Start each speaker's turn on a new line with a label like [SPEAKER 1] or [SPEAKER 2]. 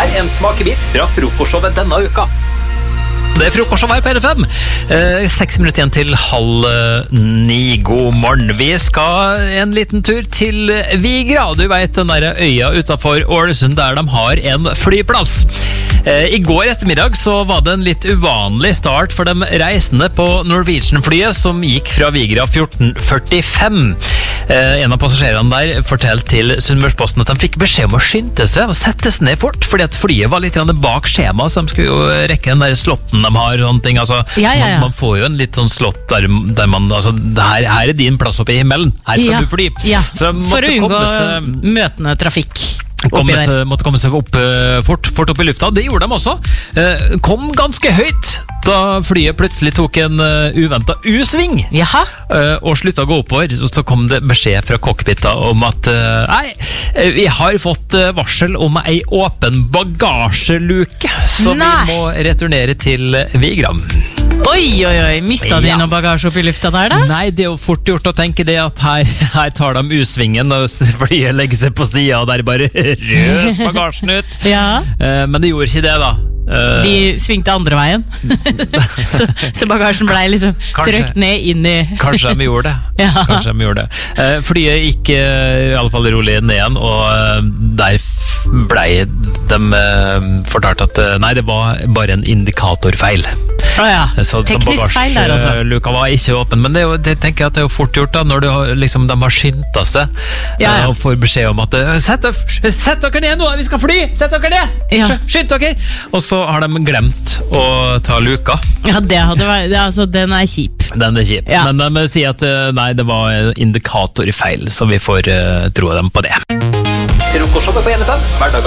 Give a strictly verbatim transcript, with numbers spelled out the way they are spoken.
[SPEAKER 1] Her er en smakebit fra frokostshowet denne uka. Det er frokostshow her på R F M. Eh, seks minutter igjen til halv ni. God morgen. Vi skal en liten tur til Vigra. Du vet den der øya utenfor Ålesund der de har en flyplass. Eh, I går ettermiddag så var det en litt uvanlig start for de reisende på Norwegian-flyet som gikk fra Vigra fjorten førtifem. Eh, en av passasjerene der fortalte til Sunnmørsposten at de fikk beskjed om å skynde seg og sette seg ned fort, fordi at flyet var litt bak skjema, så de skulle jo rekke den der slotten de har og sånne ting. Altså,
[SPEAKER 2] ja, ja, ja.
[SPEAKER 1] Man, man får jo en litt sånn slott der, der man, altså, her, her er din plass oppe i himmelen, her skal
[SPEAKER 2] ja.
[SPEAKER 1] du fly.
[SPEAKER 2] Ja.
[SPEAKER 1] Så
[SPEAKER 2] for å unngå
[SPEAKER 1] seg,
[SPEAKER 2] møtende trafikk.
[SPEAKER 1] Komme seg, måtte komme seg opp uh, fort, fort opp i lufta. Det gjorde de også. Uh, kom ganske høyt da flyet plutselig tok en uh, uventet U-sving.
[SPEAKER 2] Jaha.
[SPEAKER 1] Uh, og sluttet å gå oppover. Så, så kom det beskjed fra cockpita om at uh, nei, vi har fått uh, varsel om ei åpen bagasjeluke, så nei. vi må returnere til Vigra.
[SPEAKER 2] Oi, oi, oi, mistet de ja. noe bagasje opp i lufta der da?
[SPEAKER 1] Nei, det er jo fort gjort å tenke det at her, her tar de U-svingen og flyet legger seg på siden og der bare røs bagasjen ut.
[SPEAKER 2] Ja.
[SPEAKER 1] Uh, men det gjorde ikke det da. Uh,
[SPEAKER 2] de svingte andre veien. så, så bagasjen ble liksom trøkt ned inn i...
[SPEAKER 1] Kanskje de gjorde det.
[SPEAKER 2] Ja.
[SPEAKER 1] Kanskje de gjorde det. Uh, flyet gikk uh, i alle fall rolig ned igjen, og uh, der ble de uh, fortalt at uh, nei, det var bare en indikatorfeil.
[SPEAKER 2] Oh ja.
[SPEAKER 1] Så,
[SPEAKER 2] teknisk feil der altså.
[SPEAKER 1] Luka var ikke åpen, men det, er jo, det tenker jeg at det er jo fort gjort da, når du, liksom, de har skyndt seg ja, ja. og får beskjed om at sett, sett dere ned nå, vi skal fly, sett dere ned, ja. skynd dere, og så har de glemt å ta luka.
[SPEAKER 2] Ja, det hadde vært, det, altså, den er kjip.
[SPEAKER 1] Den er kjip, ja. men de sier at nei, det var indikatorfeil, så vi får uh, tro dem på det. Til Rokoshoppet på N F M, hverdag